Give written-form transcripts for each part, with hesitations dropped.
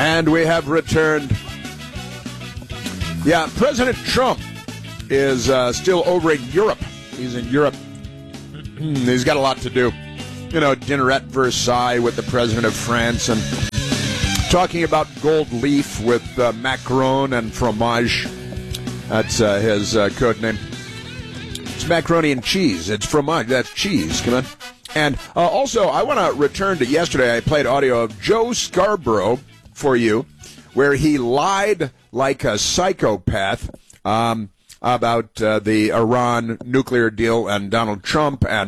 And we have returned. Yeah, President Trump is still over in Europe. He's in Europe. He's got a lot to do. You know, dinner at Versailles with the president of France and talking about gold leaf with Macron and fromage. That's his code name. It's macaroni and cheese. It's fromage. That's cheese. Come on. And also, I want to return to yesterday. I played audio of Joe Scarborough for you, where he lied like a psychopath about the Iran nuclear deal and Donald Trump and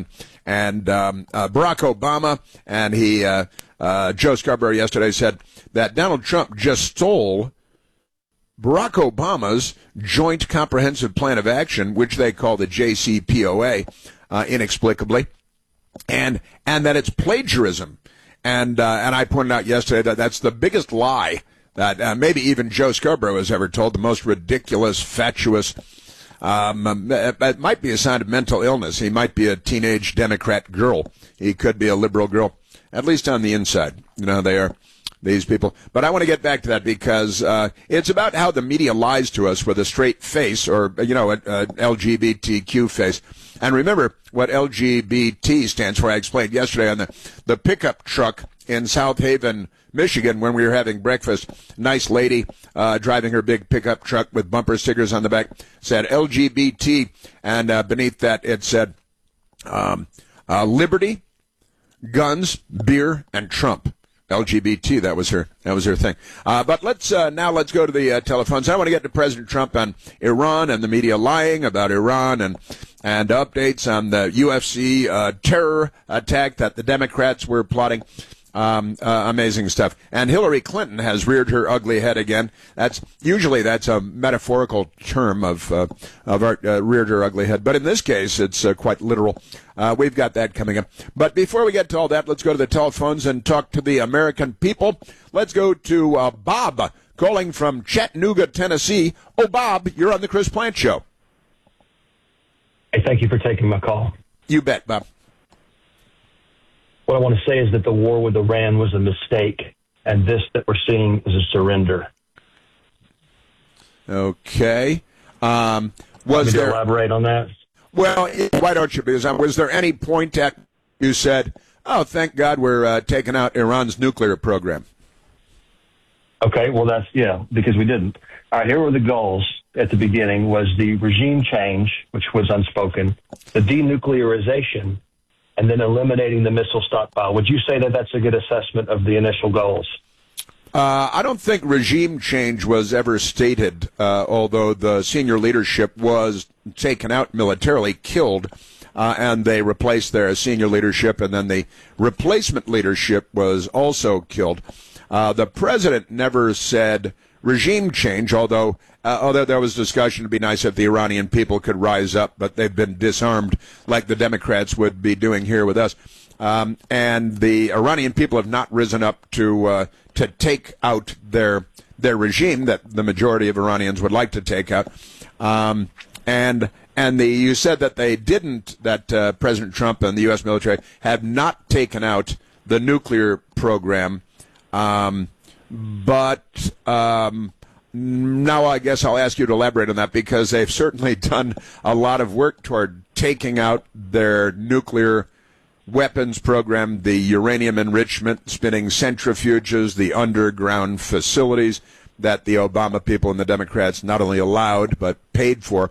Barack Obama. And Joe Scarborough yesterday said that Donald Trump just stole Barack Obama's Joint Comprehensive Plan of Action, which they call the JCPOA, inexplicably, and that it's plagiarism. And I pointed out yesterday that that's the biggest lie that maybe even Joe Scarborough has ever told, the most ridiculous, fatuous. It might be a sign of mental illness. He might be a teenage Democrat girl. He could be a liberal girl, at least on the inside. You know, they are, these people. But I want to get back to that because it's about how the media lies to us with a straight face or, you know, an LGBTQ face. And remember what LGBT stands for. I explained yesterday on the pickup truck in South Haven, Michigan, when we were having breakfast. Nice lady driving her big pickup truck with bumper stickers on the back said LGBT, and beneath that it said liberty, guns, beer, and Trump. LGBT, that was her thing. But let's go to the telephones. I want to get to President Trump on Iran and the media lying about Iran and updates on the UFC terror attack that the Democrats were plotting. Amazing stuff. And Hillary Clinton has reared her ugly head again. That's a metaphorical term of reared her ugly head. But in this case, it's quite literal. We've got that coming up. But before we get to all that, let's go to the telephones and talk to the American people. Let's go to Bob calling from Chattanooga, Tennessee. Oh, Bob, you're on the Chris Plante Show. Hey, thank you for taking my call. You bet, Bob. What I want to say is that the war with Iran was a mistake, and this that we're seeing is a surrender. Okay. Was there elaborate on that? Well, why don't you? Because was there any point at you said, "Oh, thank God we're taking out Iran's nuclear program"? Okay. Well, because we didn't. All right. Here were the goals at the beginning: was the regime change, which was unspoken, the denuclearization, and then eliminating the missile stockpile. Would you say that that's a good assessment of the initial goals? I don't think regime change was ever stated, although the senior leadership was taken out militarily, killed, and they replaced their senior leadership, and then the replacement leadership was also killed. The president never said regime change, although there was discussion, it'd be nice if the Iranian people could rise up, but they've been disarmed like the Democrats would be doing here with us. And the Iranian people have not risen up to take out their regime that the majority of Iranians would like to take out. You said that they didn't, that President Trump and the U.S. military have not taken out the nuclear program. But now I guess I'll ask you to elaborate on that, because they've certainly done a lot of work toward taking out their nuclear weapons program, the uranium enrichment, spinning centrifuges, the underground facilities that the Obama people and the Democrats not only allowed but paid for.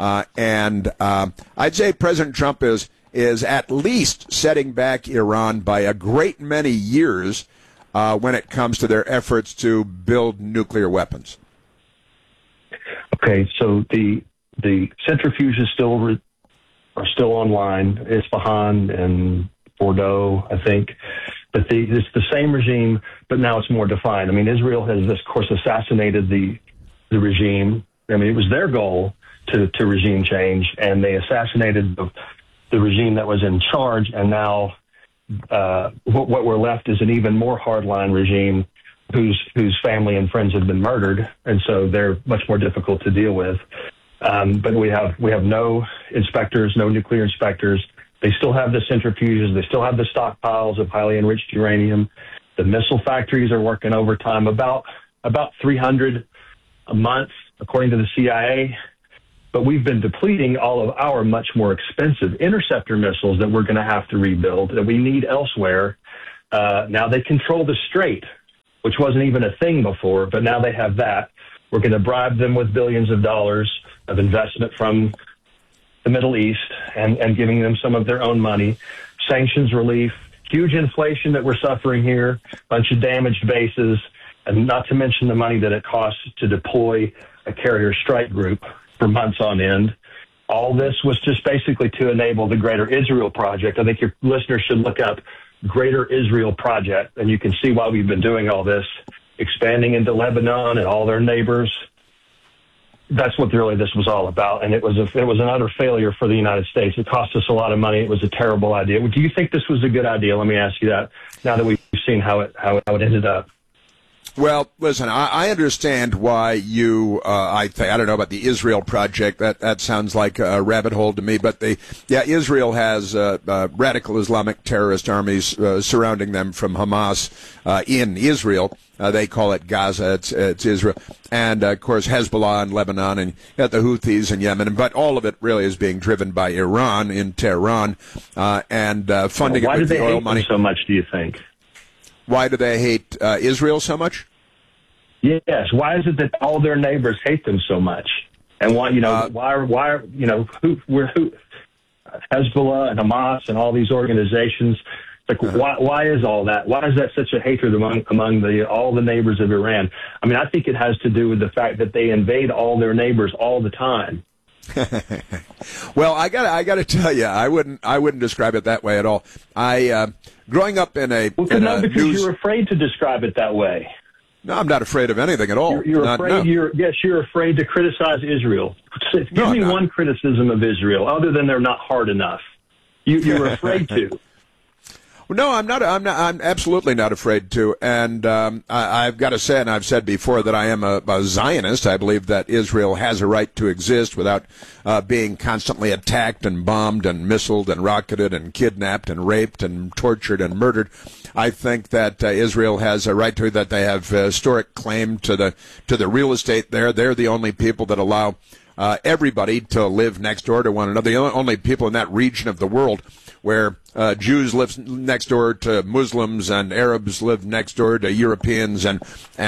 I'd say President Trump is at least setting back Iran by a great many years when it comes to their efforts to build nuclear weapons. Okay, so the centrifuges are still online. Isfahan and Bordeaux, I think. But it's the same regime, but now it's more defined. I mean, Israel has, of course, assassinated the regime. I mean, it was their goal to regime change, and they assassinated the regime that was in charge, and now what we're left is an even more hardline regime whose family and friends have been murdered, and so they're much more difficult to deal with. But we have no inspectors, no nuclear inspectors. They still have the centrifuges. They still have the stockpiles of highly enriched uranium. The missile factories are working overtime, about 300 a month, according to the CIA. But we've been depleting all of our much more expensive interceptor missiles that we're going to have to rebuild, that we need elsewhere. Now they control the Strait, which wasn't even a thing before, but now they have that. We're going to bribe them with billions of dollars of investment from the Middle East and giving them some of their own money. Sanctions relief, huge inflation that we're suffering here, bunch of damaged bases, and not to mention the money that it costs to deploy a carrier strike group for months on end. All this was just basically to enable the Greater Israel Project. I think your listeners should look up Greater Israel Project, and you can see why we've been doing all this, expanding into Lebanon and all their neighbors. That's what really this was all about, and it was an utter failure for the United States. It cost us a lot of money. It was a terrible idea. Do you think this was a good idea? Let me ask you that. Now that we've seen how it ended up. Well, listen, I understand why you, I don't know about the Israel Project. That sounds like a rabbit hole to me. But Israel has radical Islamic terrorist armies surrounding them from Hamas in Israel. They call it Gaza. It's Israel. And, of course, Hezbollah in Lebanon, and the Houthis in Yemen. But all of it really is being driven by Iran in Tehran and funding it with the oil money. Why do they hate them so much, do you think? Why do they hate Israel so much? Yes. Why is it that all their neighbors hate them so much? And why Hezbollah and Hamas and all these organizations, why is all that? Why is that such a hatred among all the neighbors of Iran? I mean, I think it has to do with the fact that they invade all their neighbors all the time. Well, I got to tell you, I wouldn't describe it that way at all. Growing up in a you're afraid to describe it that way. No, I'm not afraid of anything at all. You're afraid. No. You're afraid to criticize Israel. Give me one criticism of Israel, other than they're not hard enough. You're afraid to. Well, no, I'm not. I'm absolutely not afraid to. And I've got to say, and I've said before, that I am a Zionist. I believe that Israel has a right to exist without being constantly attacked and bombed and missiled and rocketed and kidnapped and raped and tortured and murdered. I think that Israel has a right to that. They have historic claim to the real estate there. They're the only people that allow everybody to live next door to one another. The only people in that region of the world where Jews live next door to Muslims and Arabs live next door to Europeans, and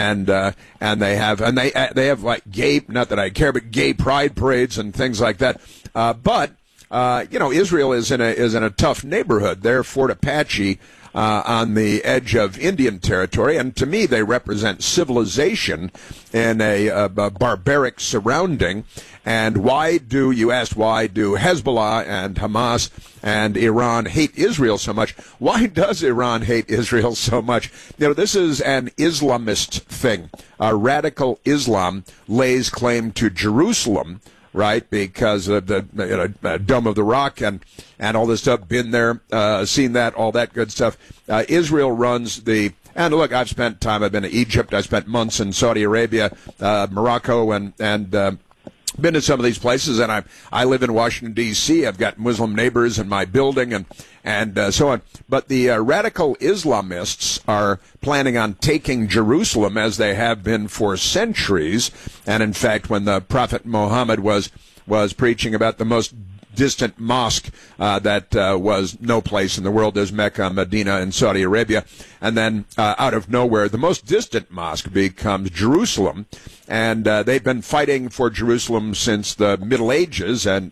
they have like gay, not that I care, but gay pride parades and things like that. But Israel is in a tough neighborhood. They're Fort Apache on the edge of Indian territory, and to me they represent civilization in a barbaric surrounding. And why do Hezbollah and Hamas and Iran hate Israel so much? Why does Iran hate Israel so much? This is an Islamist thing. Radical Islam lays claim to Jerusalem, right, because of the Dome of the Rock and all this stuff, been there, seen that, all that good stuff. Israel runs and look, I've been to Egypt, I spent months in Saudi Arabia, Morocco, and been to some of these places, and I live in Washington, D.C. I've got Muslim neighbors in my building and so on. But the radical Islamists are planning on taking Jerusalem, as they have been for centuries. And in fact, when the Prophet Muhammad was preaching about the most distant mosque that was no place in the world, there's Mecca, Medina, and Saudi Arabia, and then out of nowhere, the most distant mosque becomes Jerusalem. And they've been fighting for Jerusalem since the Middle Ages, and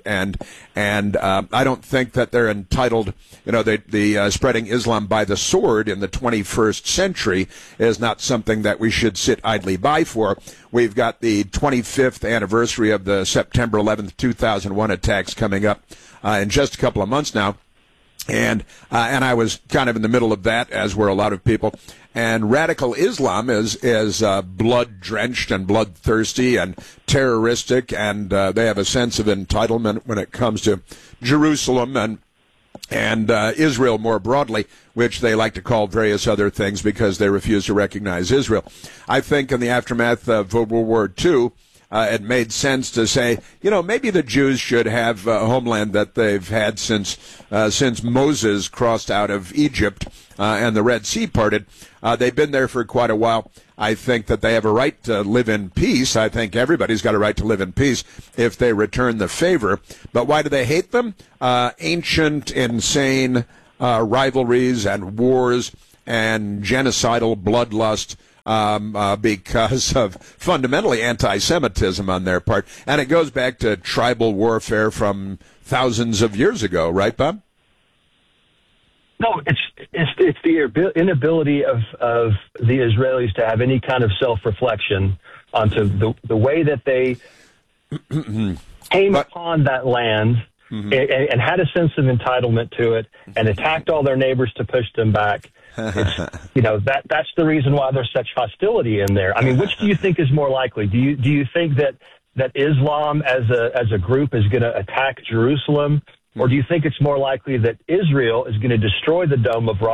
I don't think that they're entitled. The spreading Islam by the sword in the 21st century is not something that we should sit idly by for. We've got the 25th anniversary of the September 11th, 2001 attacks coming up in just a couple of months now. And I was kind of in the middle of that, as were a lot of people. And radical Islam is blood-drenched and bloodthirsty and terroristic, and they have a sense of entitlement when it comes to Jerusalem and Israel more broadly, which they like to call various other things because they refuse to recognize Israel. I think in the aftermath of World War II, it made sense to say, maybe the Jews should have a homeland that they've had since Moses crossed out of Egypt and the Red Sea parted. They've been there for quite a while. I think that they have a right to live in peace. I think everybody's got a right to live in peace if they return the favor. But why do they hate them? Ancient, insane rivalries and wars and genocidal bloodlust because of fundamentally anti-Semitism on their part. And it goes back to tribal warfare from thousands of years ago, right, Bob? No, it's the inability of the Israelis to have any kind of self-reflection onto the way that they came upon that land and had a sense of entitlement to it and attacked all their neighbors to push them back. That's the reason why there's such hostility in there. I mean, which do you think is more likely? Do you think that Islam as a group is going to attack Jerusalem? Or do you think it's more likely that Israel is going to destroy the Dome of the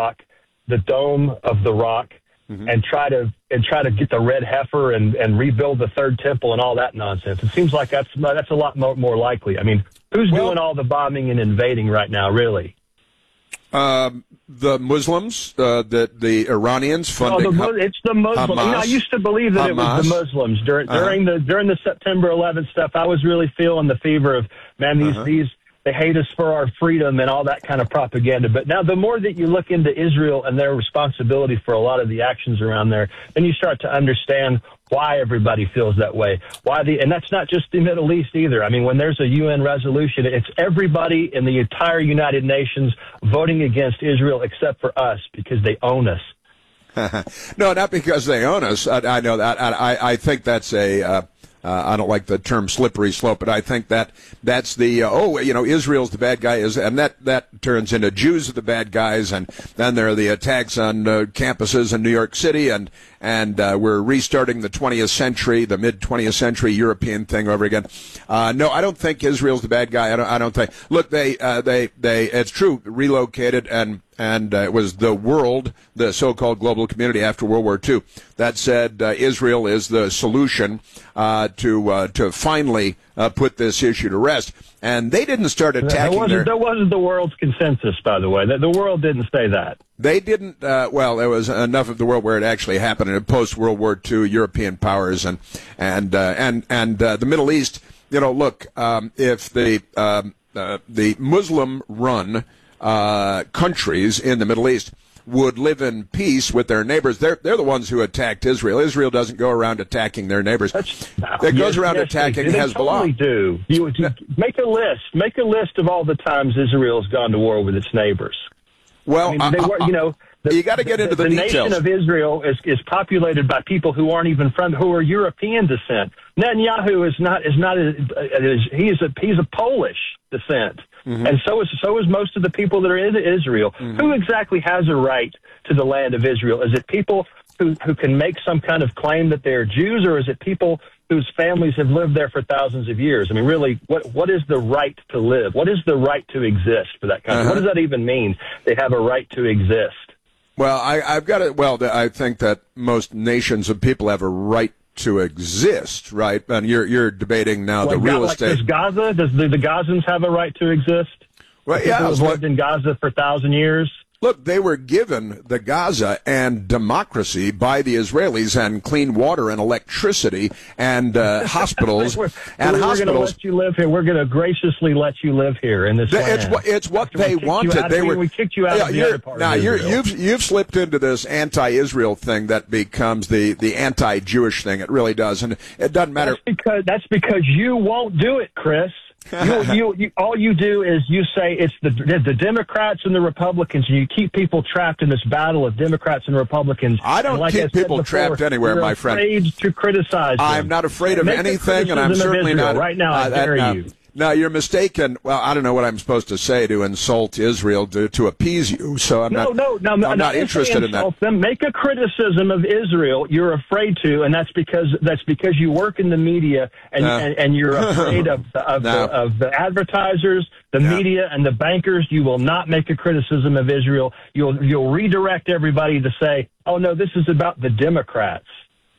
Rock, and try to get the red heifer and rebuild the third temple and all that nonsense? It seems like that's a lot more likely. I mean, who's doing all the bombing and invading right now, really? The Muslims, the Iranians funding. It's the Muslims. Hamas, I used to believe that Hamas. It was the Muslims during the September 11th stuff. I was really feeling the fever of these. They hate us for our freedom and all that kind of propaganda. But now the more that you look into Israel and their responsibility for a lot of the actions around there, then you start to understand why everybody feels that way. And that's not just the Middle East either. I mean, when there's a UN resolution, it's everybody in the entire United Nations voting against Israel except for us because they own us. No, not because they own us. I know that. I think that's I don't like the term slippery slope, but I think that's the Israel's the bad guy, and that turns into Jews are the bad guys, and then there are the attacks on campuses in New York City, and we're restarting the 20th century, the mid 20th century European thing over again. No, I don't think Israel's the bad guy. I don't think. Look, they it's true, relocated and it was the world, the so-called global community after World War II, that said Israel is the solution to finally put this issue to rest. And they didn't start attacking. That wasn't the world's consensus, by the way. The world didn't say that. They didn't. Well, there was enough of the world where it actually happened in post-World War II European powers and the Middle East. Look, if the Muslim-run countries in the Middle East would live in peace with their neighbors. They're the ones who attacked Israel. Israel doesn't go around attacking their neighbors. It goes around attacking Hezbollah. They totally do. You make a list. Make a list of all the times Israel's gone to war with its neighbors. Well, you got to get into the details. The nation of Israel is populated by people who aren't even who are European descent. Netanyahu he's a Polish descent. Mm-hmm. And so is most of the people that are in Israel. Mm-hmm. Who exactly has a right to the land of Israel? Is it people who can make some kind of claim that they're Jews, or is it people whose families have lived there for thousands of years? I mean, really, what is the right to live? What is the right to exist for that country? What does that even mean? They have a right to exist. Well, I think that most nations of people have a right to exist, right? And you're debating now the real estate. Does the Gazans have a right to exist? Well, yeah, people who've lived in Gaza for 1,000 years. Look, they were given the Gaza and democracy by the Israelis, and clean water and electricity and hospitals. We're going to let you live here. We're going to graciously let you live here in this land. It's what they wanted. We kicked you out of the other part of Israel. You've slipped into this anti-Israel thing that becomes the anti-Jewish thing. It really does, and it doesn't matter. That's because you won't do it, Chris. All you do is you say it's the Democrats and the Republicans, and you keep people trapped in this battle of Democrats and Republicans. I don't keep people trapped anywhere, my friend. You're afraid to criticize them. I'm not afraid of anything, and I'm certainly not. Right now, I dare you. No, you're mistaken. Well, I don't know what I'm supposed to say to insult Israel to appease you. So I'm not interested in that. Them. Make a criticism of Israel. You're afraid to, and that's because you work in the media and you're afraid of the advertisers, the media, and the bankers. You will not make a criticism of Israel. You'll redirect everybody to say, "Oh no, this is about the Democrats."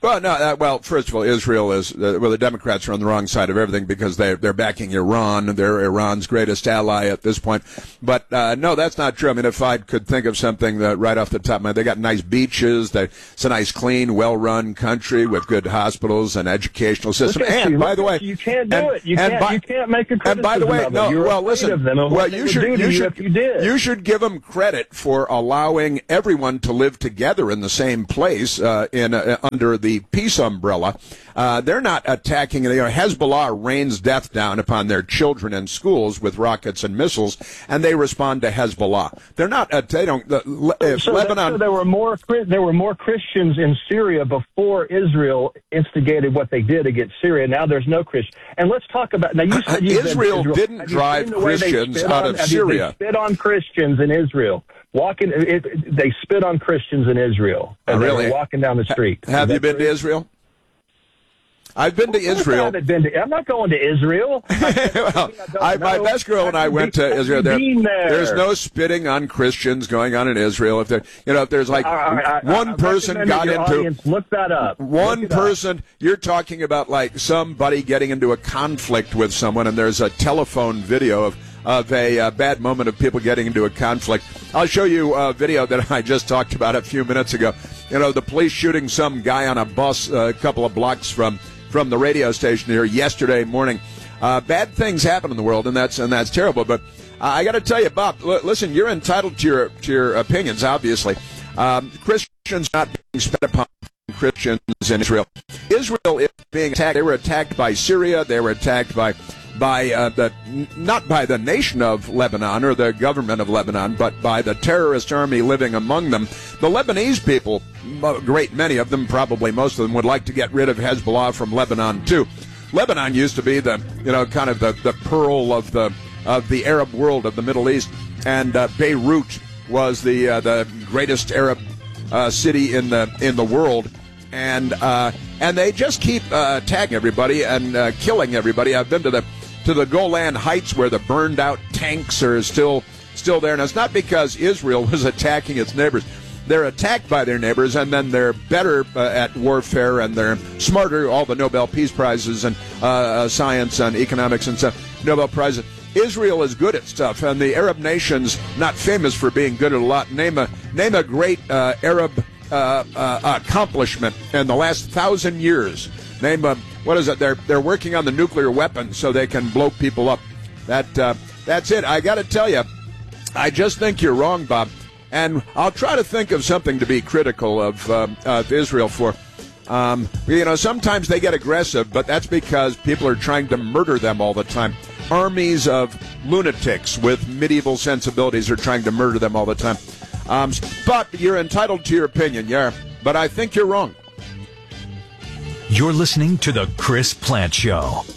Well, no. Well, first of all, Israel is the Democrats are on the wrong side of everything because they're backing Iran. They're Iran's greatest ally at this point. But no, that's not true. I mean, if I could think of something that right off the top of my head, they got nice beaches. It's a nice, clean, well-run country with good hospitals and educational system. And by the way, you can't do it. You can't make a criticism. And by the way, no. Well, listen. Well, you should give them credit for allowing everyone to live together in the same place under the peace umbrella. They're not attacking. Hezbollah rains death down upon their children in schools with rockets and missiles, and they respond to Hezbollah. They're not. They don't. Lebanon. So there were more Christians in Syria before Israel instigated what they did against Syria. Now there's no Christian. And let's talk about now. You said Israel didn't drive Christians out of Syria. They spit on Christians in Israel. They spit on Christians in Israel as they were walking down the street. Have you been to Israel? I've been to Israel. I'm not going to Israel. My best girl and I went to Israel. There's no spitting on Christians going on in Israel. If there's like one person got into, look that up. One person, you're talking about like somebody getting into a conflict with someone, and there's a telephone video of a bad moment of people getting into a conflict. I'll show you a video that I just talked about a few minutes ago. The police shooting some guy on a bus a couple of blocks from the radio station here yesterday morning. Bad things happen in the world, and that's terrible. But I got to tell you, Bob, listen, you're entitled to your opinions, obviously. Christians not being spit upon Christians in Israel. Israel is being attacked. They were attacked by Syria. They were attacked by not by the nation of Lebanon or the government of Lebanon, but by the terrorist army living among them. The Lebanese people, a great many of them, probably most of them, would like to get rid of Hezbollah from Lebanon too. Lebanon used to be the kind of the pearl of the Arab world, of the Middle East, and Beirut was the greatest Arab city in the world. And they just keep attacking everybody and killing everybody. I've been to the Golan Heights where the burned out tanks are still there, and it's not because Israel was attacking its neighbors. They're attacked by their neighbors, and then they're better at warfare, and they're smarter. All the Nobel Peace Prizes and science and economics and stuff, Nobel Prizes. Israel is good at stuff, and the Arab nations not famous for being good at a lot. Name a great Arab accomplishment in the last 1,000 years. Name what is it? They're working on the nuclear weapon so they can blow people up. That's it. I got to tell you, I just think you're wrong, Bob. And I'll try to think of something to be critical of Israel for. Sometimes they get aggressive, but that's because people are trying to murder them all the time. Armies of lunatics with medieval sensibilities are trying to murder them all the time. But you're entitled to your opinion, yeah. But I think you're wrong. You're listening to The Chris Plante Show.